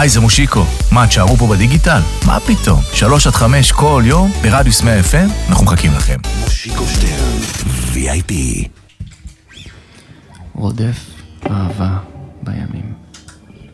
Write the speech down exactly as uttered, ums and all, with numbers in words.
היי, זה מושיקו. מה, תשארו פה בדיגיטל? מה פתאום? שלוש עד חמש כל יום ברדיוס מאה אף אם, אנחנו מחכים לכם. מושיקו שטרן, וי איי פי. רודף אהבה בימים.